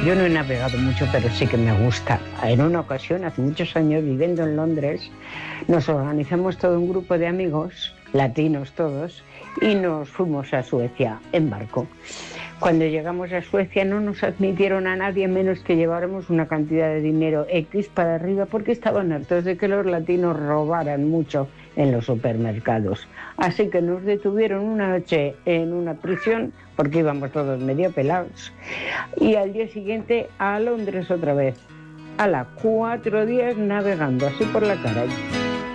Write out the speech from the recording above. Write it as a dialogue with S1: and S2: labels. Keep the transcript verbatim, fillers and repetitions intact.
S1: yo no he navegado mucho, pero sí que me gusta. En una ocasión, hace muchos años, viviendo en Londres, nos organizamos todo un grupo de amigos, latinos todos, y nos fuimos a Suecia en barco. Cuando llegamos a Suecia no nos admitieron a nadie menos que lleváramos una cantidad de dinero X para arriba porque estaban hartos de que los latinos robaran mucho en los supermercados. Así que nos detuvieron una noche en una prisión porque íbamos todos medio pelados y al día siguiente a Londres otra vez. A las cuatro días navegando así por la calle.